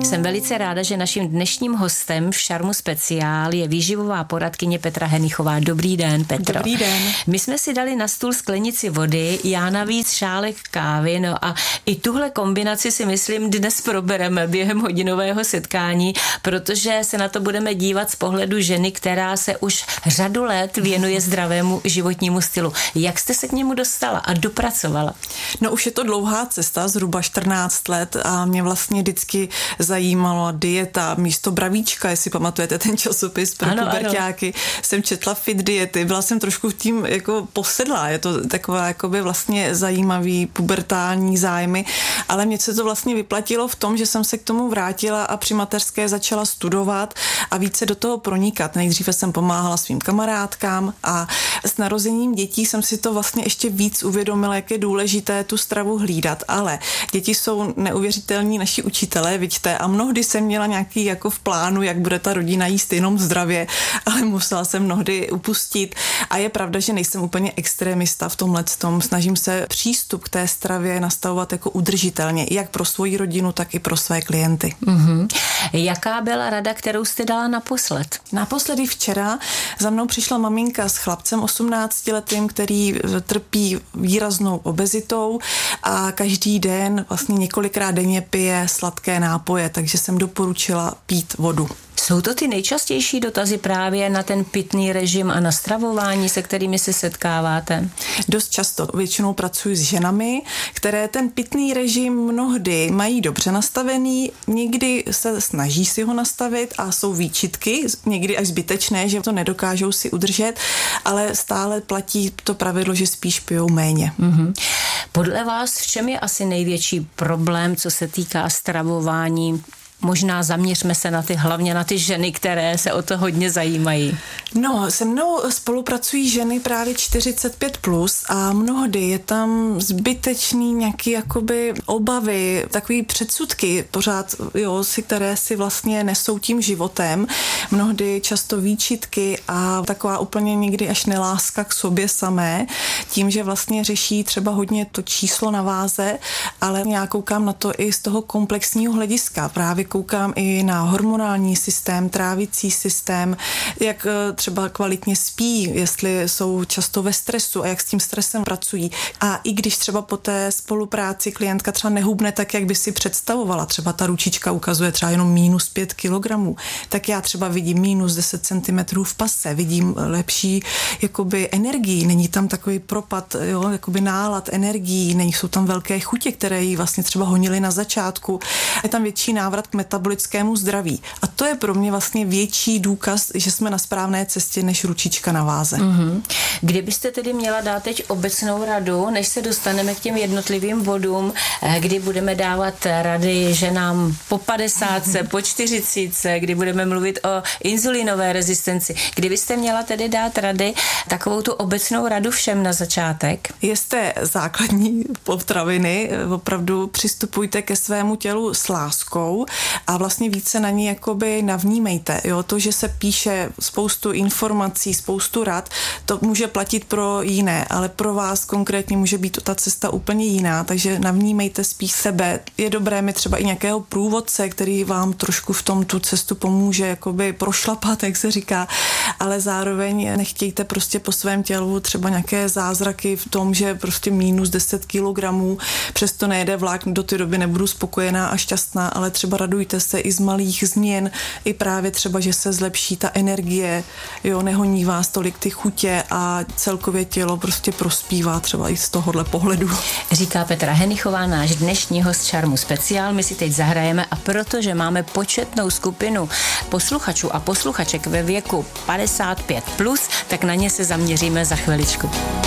Jsem velice ráda, že naším dnešním hostem v Šarmu speciál je výživová poradkyně Petra Henichová. Dobrý den, Petro. Dobrý den. My jsme si dali na stůl sklenici vody, já navíc šálek kávy, no a i tuhle kombinaci si myslím dnes probereme během hodinového setkání, protože se na to budeme dívat z pohledu ženy, která se už řadu let věnuje zdravému životnímu stylu. Jak jste se k němu dostala a dopracovala? No už je to dlouhá cesta, zhruba 14 let a mě vlastně vždycky zajímala dieta místo bravíčka, jestli pamatujete ten časopis pro puberťáky. Jsem četla fit diety, byla jsem trošku tím jako posedlá, je to taková jakoby vlastně zajímavý pubertální zájmy, ale mě se to vlastně vyplatilo v tom, že jsem se k tomu vrátila a při mateřské začala studovat a více do toho pronikat. Nejdříve jsem pomáhala svým kamarádkám a s narozením dětí jsem si to vlastně ještě víc uvědomila, jak je důležité tu stravu hlídat, ale děti jsou neuvěřitelní naši učitelé, vidíte, a mnohdy jsem měla nějaký jako v plánu, jak bude ta rodina jíst jenom zdravě, ale musela jsem mnohdy upustit a je pravda, že nejsem úplně extrémista v tomhletom. Snažím se přístup k té stravě nastavovat jako udržitelně, jak pro svoji rodinu, tak i pro své klienty. Mm-hmm. Jaká byla rada, kterou jste dala naposled? Naposledy včera za mnou přišla maminka s chlapcem 18letým, který trpí výraznou obezitou a každý den, vlastně několikrát denně pije sladké nápoje, takže jsem doporučila pít vodu. Jsou to ty nejčastější dotazy právě na ten pitný režim a na stravování, se kterými se setkáváte? Dost často. Většinou pracuji s ženami, které ten pitný režim mnohdy mají dobře nastavený, někdy se snaží si ho nastavit a jsou výčitky, někdy až zbytečné, že to nedokážou si udržet, ale stále platí to pravidlo, že spíš pijou méně. Mm-hmm. Podle vás v čem je asi největší problém, co se týká stravování? Možná zaměřme se hlavně na ty ženy, které se o to hodně zajímají. No, se mnou spolupracují ženy právě 45+ a mnohdy je tam zbytečný nějaký jakoby obavy, takový předsudky pořád, které si vlastně nesou tím životem. Mnohdy často výčitky a taková úplně někdy až neláska k sobě samé, tím, že vlastně řeší třeba hodně to číslo na váze, ale já koukám na to i z toho komplexního hlediska. Právě koukám i na hormonální systém, trávicí systém, jak třeba kvalitně spí, jestli jsou často ve stresu a jak s tím stresem pracují. A i když třeba po té spolupráci klientka třeba nehubne tak, jak by si představovala, třeba ta ručička ukazuje třeba jenom -5 kilogramů, tak já třeba vidím -10 cm v pase, vidím lepší jakoby energii, není tam takový propad, jakoby nálad energií, jsou tam velké chutě, které jí vlastně třeba honily na začátku. Je tam větší návrat k metabolickému zdraví. A to je pro mě vlastně větší důkaz, že jsme na správné cestě než ručička na váze. Mm-hmm. Kdybyste tedy měla dát teď obecnou radu, než se dostaneme k těm jednotlivým bodům, kdy budeme dávat rady ženám po 50, po 40, kdy budeme mluvit o inzulinové rezistenci. Kdybyste měla tedy dát rady, takovou tu obecnou radu všem na začátek? Jeste základní potraviny, opravdu přistupujte ke svému tělu s láskou a vlastně více na ní jakoby navnímejte. To, že se píše spoustu informací, spoustu rad, to může platit pro jiné, ale pro vás konkrétně může být ta cesta úplně jiná, takže navnímejte spíš sebe. Je dobré mít třeba i nějakého průvodce, který vám trošku v tom tu cestu pomůže jakoby prošlapat, jak se říká, ale zároveň nechtějte prostě po svém tělu třeba nějaké zázraky v tom, že prostě -10 kilogramů, přesto nejede vlak, do té doby nebudu spokojená a šťastná, ale třeba radujte se i z malých změn, i právě třeba, že se zlepší ta energie, nehoní vás tolik ty chutě a celkově tělo prostě prospívá třeba i z tohohle pohledu. Říká Petra Henichová, náš dnešní host Šarmu speciál. My si teď zahrajeme a protože máme početnou skupinu posluchačů a posluchaček ve věku 55+, tak na ně se zaměříme za chviličku.